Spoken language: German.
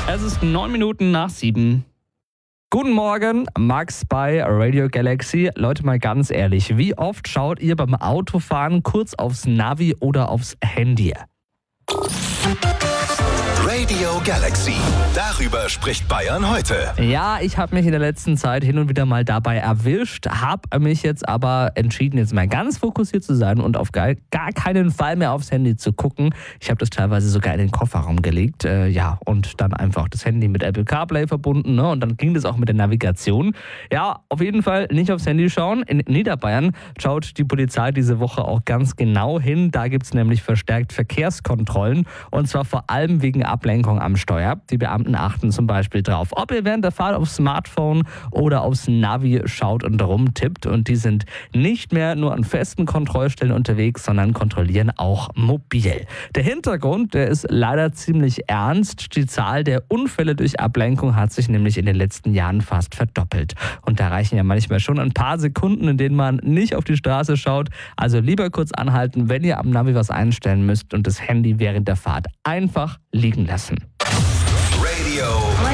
Es ist 9 Minuten nach 7. Guten Morgen, Max bei Radio Galaxy. Leute, mal ganz ehrlich, wie oft schaut ihr beim Autofahren kurz aufs Navi oder aufs Handy? Radio Galaxy. Darüber spricht Bayern heute. Ja, ich habe mich in der letzten Zeit hin und wieder mal dabei erwischt, habe mich jetzt aber entschieden, jetzt mal ganz fokussiert zu sein und auf gar keinen Fall mehr aufs Handy zu gucken. Ich habe das teilweise sogar in den Kofferraum gelegt, und dann einfach das Handy mit Apple CarPlay verbunden, ne? Und dann ging das auch mit der Navigation. Ja, auf jeden Fall nicht aufs Handy schauen. In Niederbayern schaut die Polizei diese Woche auch ganz genau hin. Da gibt es nämlich verstärkt Verkehrskontrollen und zwar vor allem wegen Ablenkung am Steuer. Die Beamten achten zum Beispiel drauf, ob ihr während der Fahrt aufs Smartphone oder aufs Navi schaut und rumtippt. Und die sind nicht mehr nur an festen Kontrollstellen unterwegs, sondern kontrollieren auch mobil. Der Hintergrund, der ist leider ziemlich ernst. Die Zahl der Unfälle durch Ablenkung hat sich nämlich in den letzten Jahren fast verdoppelt. Und da reichen ja manchmal schon ein paar Sekunden, in denen man nicht auf die Straße schaut. Also lieber kurz anhalten, wenn ihr am Navi was einstellen müsst und das Handy während der Fahrt einfach liegen lassen.